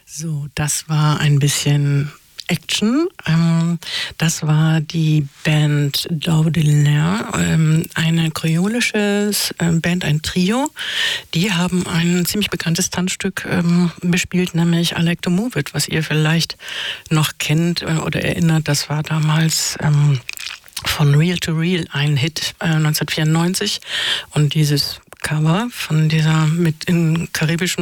So, das war ein bisschen Action. Das war die Band Baudelaire, eine kreolische Band, ein Trio. Die haben ein ziemlich bekanntes Tanzstück bespielt, nämlich I Like to Move It, was ihr vielleicht noch kennt oder erinnert. Das war damals von Real to Real ein Hit 1994. Und dieses Cover von dieser mit in karibischen